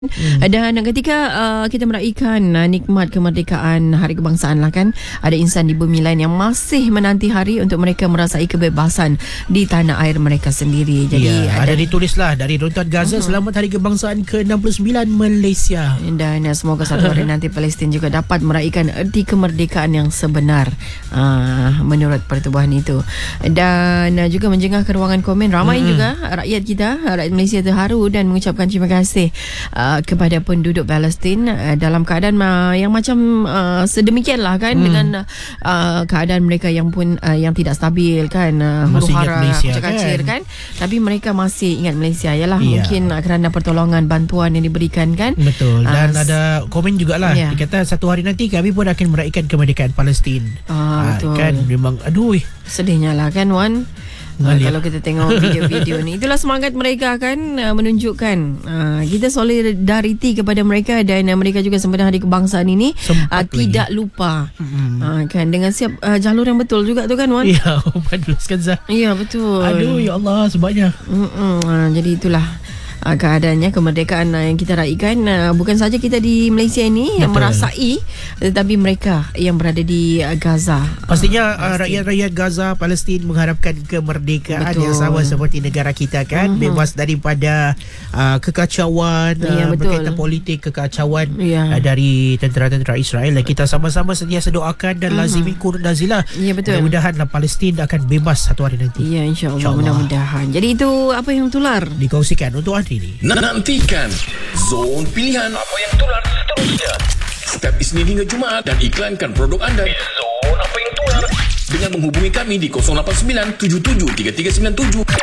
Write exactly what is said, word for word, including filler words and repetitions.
Hmm. Dan ketika uh, kita meraihkan uh, nikmat kemerdekaan Hari Kebangsaan lah kan, ada insan di bumi lain yang masih menanti hari untuk mereka merasai kebebasan di tanah air mereka sendiri. Jadi ya, ada, ada ditulislah dari Rutan Gaza, uh-huh. Selamat Hari Kebangsaan ke enam puluh sembilan Malaysia. Dan uh, semoga satu hari nanti Palestin juga dapat meraihkan erti kemerdekaan yang sebenar uh, menurut pertubuhan itu. Dan uh, juga menjengah ke ruangan komen, ramai uh-huh. juga rakyat kita, rakyat Malaysia terharu dan mengucapkan terima kasih uh, kepada penduduk Palestin uh, dalam keadaan uh, yang macam uh, sedemikianlah kan, hmm. dengan uh, keadaan mereka yang pun uh, yang tidak stabil kan, uh, huru-hara, kacir-kacir kan. kan tapi mereka masih ingat Malaysia yalah, yeah. mungkin uh, kerana pertolongan bantuan yang diberikan kan. Betul. Dan uh, ada komen jugalah, yeah. dia kata satu hari nanti kami pun akan meraihkan kemerdekaan Palestin. Ah, betul. Kan memang aduh sedihnya lah kan Wan. Uh, kalau kita tengok video-video ni, itulah semangat mereka kan, uh, menunjukkan uh, kita solidariti kepada mereka, dan uh, mereka juga sempena Hari Kebangsaan ini uh, tidak lupa mm-hmm. uh, kan, dengan siap uh, jalur yang betul juga tu kan Wan. Ya, paduskan Zah. Ya, betul. Aduh ya Allah sebabnya. Uh, jadi itulah Uh, keadaannya kemerdekaan uh, yang kita raikan, uh, bukan saja kita di Malaysia ini Betul. yang merasai, tetapi mereka yang berada di uh, Gaza. Pastinya uh, rakyat-rakyat Gaza, Palestin mengharapkan kemerdekaan Betul. yang sama seperti negara kita kan, uh-huh. bebas daripada uh, kekacauan ya, uh, berkaitan politik, kekacauan ya. uh, dari tentera-tentera Israel. Dan kita sama-sama sentiasa doakan dan uh-huh. lazimi kurun nazilah. Ya, betul. Mudah-mudahan Palestin akan bebas satu hari nanti. Ya, insya-Allah, insya mudah-mudahan. Jadi itu apa yang tular dikongsikan untuk anda ini. Nantikan Zon Pilihan apa yang tular seterusnya setiap Isnin hingga Jumaat, dan iklankan produk anda di Zon Apa Yang Tular dengan menghubungi kami di kosong lapan sembilan tujuh tujuh tiga tiga sembilan tujuh.